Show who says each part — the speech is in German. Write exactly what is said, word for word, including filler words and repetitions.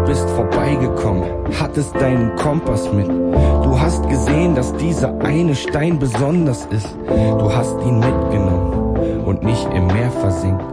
Speaker 1: bist vorbeigekommen, hattest deinen Kompass mit. Du hast gesehen, dass dieser eine Stein besonders ist. Du hast ihn mitgenommen und nicht im Meer versinkt.